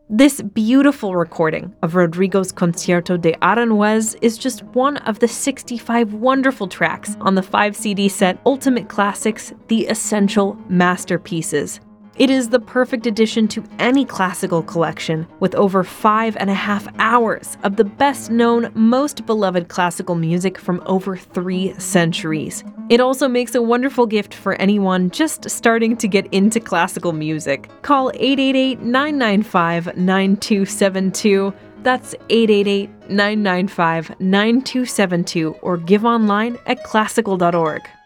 This beautiful recording of Rodrigo's Concierto de Aranjuez is just one of the 65 wonderful tracks on the 5-CD set Ultimate Classics, The Essential Masterpieces. It is the perfect addition to any classical collection, with over 5.5 hours of the best-known, most beloved classical music from over 3 centuries. It also makes a wonderful gift for anyone just starting to get into classical music. Call 888-995-9272. That's 888-995-9272, or give online at classical.org.